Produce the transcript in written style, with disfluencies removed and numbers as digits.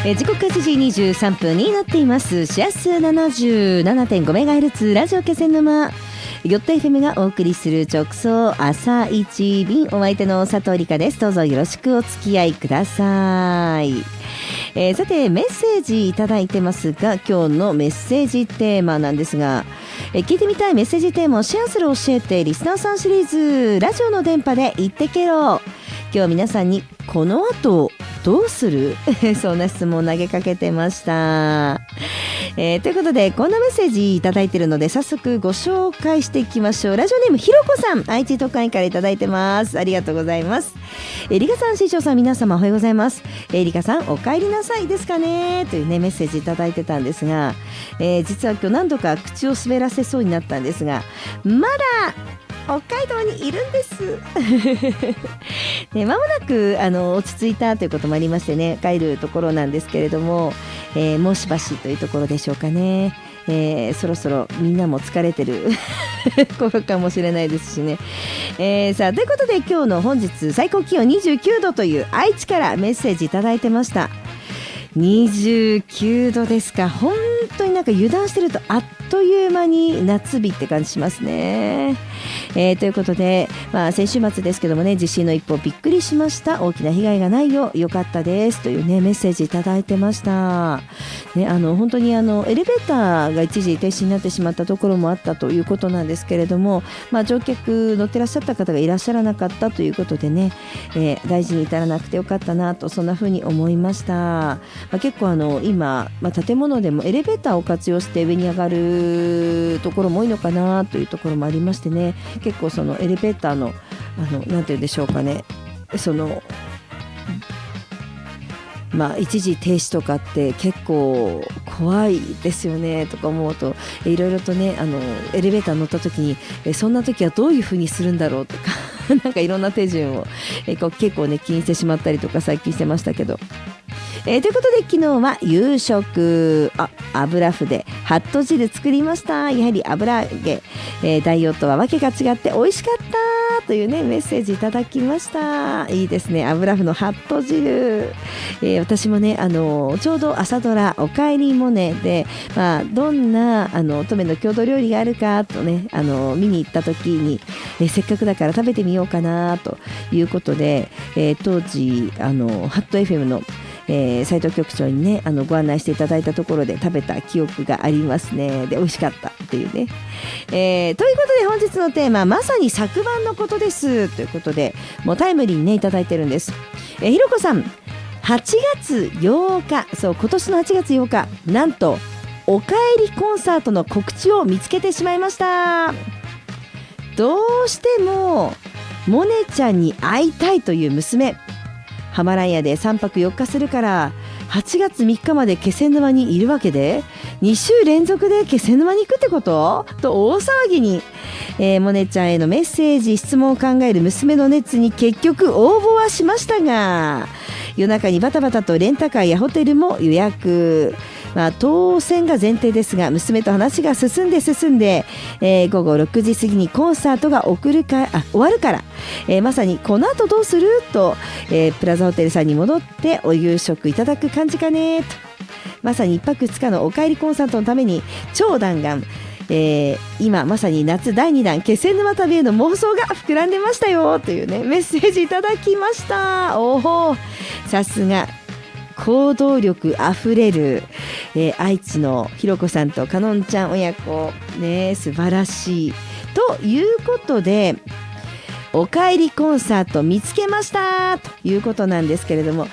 時刻8時23分になっています。シアス 77.5MHz ラジオ気仙沼ヨット FM がお送りする直送朝一便、お相手の佐藤理香です。どうぞよろしくお付き合いください。さてメッセージいただいてますが、今日のメッセージテーマなんですが、聞いてみたいメッセージテーマをシェアする教えてリスナーさんシリーズ、ラジオの電波で言ってけろ。今日は皆さんにこの後どうするそんな質問を投げかけてました。ということでこんなメッセージいただいているので早速ご紹介していきましょう。ラジオネームひろこさん、愛知特会からいただいてます。ありがとうございます。リカさん、師匠さん、皆様おはようございます。リカさんお帰りなさいですかねというねメッセージいただいてたんですが、実は今日何度か口を滑らせそうになったんですが、まだ北海道にいるんですね、間もなく落ち着いたということもありましてね、帰るところなんですけれども、もうしばしというところでしょうかね。そろそろみんなも疲れてる頃かもしれないですしね。さあということで今日の本日最高気温29度という愛知からメッセージいただいてました。29度ですか。本当になんか油断してるとあっという間に夏日って感じしますね。ということで、先週末ですけどもね、地震の一歩びっくりしました。大きな被害がないよ、よかったですというねメッセージいただいてました、ね、本当にエレベーターが一時停止になってしまったところもあったということなんですけれども、乗客乗ってらっしゃった方がいらっしゃらなかったということでね、大事に至らなくてよかったなと、そんな風に思いました。結構今、建物でもエレベーターを活用して上に上がるところも多いのかなというところもありましてね、結構そのエレベーターのなんていうんでしょうかね、一時停止とかって結構怖いですよねとか思うと、いろいろとねエレベーター乗った時にそんな時はどういう風にするんだろうとかなんかいろんな手順を結構ね気にしてしまったりとか最近してましたけど、ということで昨日は夕食、油麩ハット汁作りました。やはり油揚げ、代用とはわけが違って美味しかったというねメッセージいただきました。いいですね、油麩のハット汁、私もねちょうど朝ドラおかえりモネで、どんな乙女の郷土料理があるかとね見に行った時に、せっかくだから食べてみようかなということで、当時ハット FM の斉藤局長にねご案内していただいたところで食べた記憶がありますね。で美味しかったっていうね、ということで本日のテーマ、まさに昨晩のことですということで、もうタイムリーにねいただいてるんです。ひろこさん、8月8日、そう今年の8月8日、なんとおかえりコンサートの告知を見つけてしまいました。どうしてもモネちゃんに会いたいという娘、ハマランヤで3泊4日するから8月3日まで気仙沼にいるわけで、2週連続で気仙沼に行くってことと大騒ぎに、モネちゃんへのメッセージ質問を考える娘の熱に結局応募はしましたが、夜中にバタバタとレンタカーやホテルも予約、当選が前提ですが娘と話が進んで、午後6時過ぎにコンサートが終わるから、まさにこの後どうすると、プラザホテルさんに戻ってお夕食いただく感じかねと、まさに1泊2日のお帰りコンサートのために超弾丸、今まさに夏第2弾気仙沼旅への妄想が膨らんでましたよというねメッセージいただきました。おお、さすが行動力あふれる、愛知のひろこさんとかのんちゃん親子ね、素晴らしいということで、おかえりコンサート見つけましたということなんですけれども、